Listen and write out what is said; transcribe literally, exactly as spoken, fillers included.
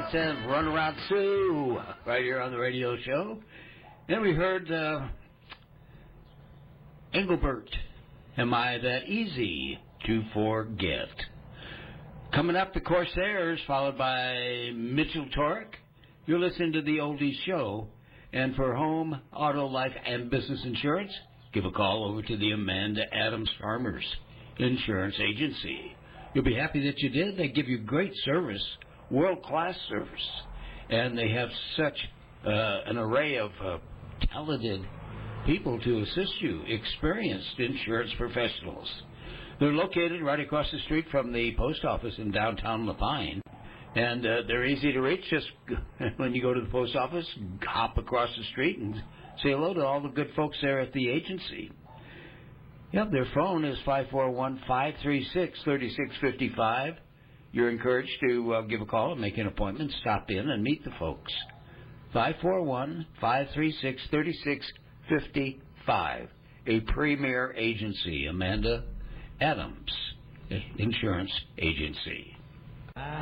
nonsense, Run Around Sue, right here on the radio show. Then we heard uh, Engelbert, Am I That Easy to Forget? Coming up, the Corsairs, followed by Mitchell Torek. You're listening to the Oldies Show. And for home, auto, life, and business insurance, give a call over to the Amanda Adams Farmers Insurance Agency. You'll be happy that you did. They give you great service, world-class service. And they have such uh, an array of uh, talented people to assist you, experienced insurance professionals. They're located right across the street from the post office in downtown La Pine. And uh, they're easy to reach. Just when you go to the post office, hop across the street and say hello to all the good folks there at the agency. Yep, their phone is five four one, five three six, three six five five. You're encouraged to uh, give a call and make an appointment, stop in and meet the folks. five four one, five three six, three six five five. A premier agency, Amanda Adams Insurance Agency.